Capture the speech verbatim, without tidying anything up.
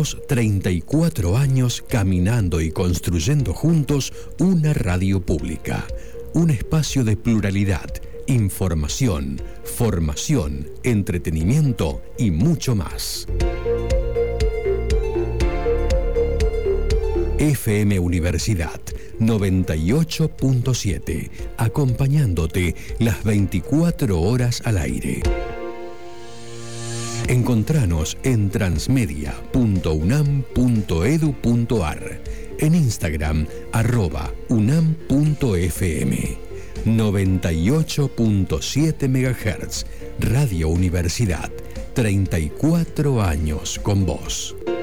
Llevamos treinta y cuatro años caminando y construyendo juntos una radio pública, un espacio de pluralidad, información, formación, entretenimiento y mucho más. F M Universidad noventa y ocho punto siete, acompañándote las veinticuatro horas al aire. Encontranos en transmedia punto unam punto edu punto ar, en Instagram arroba unam punto fm. noventa y ocho punto siete megahertz, Radio Universidad, treinta y cuatro años con vos.